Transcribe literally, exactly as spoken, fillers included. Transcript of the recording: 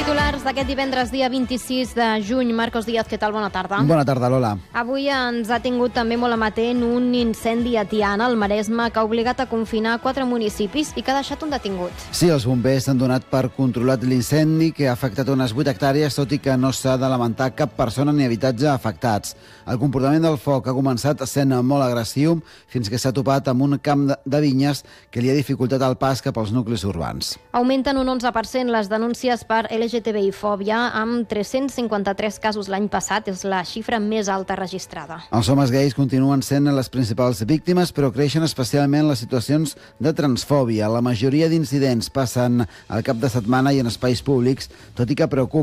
Titulars d'aquest divendres, dia vint-i-sis de juny. Marcos Díaz, què tal? Bona tarda. Bona tarda, Lola. Avui ens ha tingut també molt amatent un incendi a Tiana, al Maresme, que ha obligat a confinar quatre municipis i que ha deixat un detingut. Sí, els bombers han donat per controlat l'incendi, que ha afectat unes vuit hectàrees, tot i que no s'ha de lamentar cap persona ni habitatge afectats. El comportament del foc ha començat sent molt agressiu fins que s'ha topat amb un camp de vinyes que li ha dificultat el pas cap als nuclis urbans. Augmenten un onze per cent les denúncies per L G T B I-fòbia, amb tres-cents cinquanta-tres casos l'any passat. És la xifra més alta registrada. Els homes gais continuen sent les principals víctimes, però creixen especialment les situacions de transfòbia. La majoria d'incidents passen al cap de setmana i en espais públics, tot i que preocupa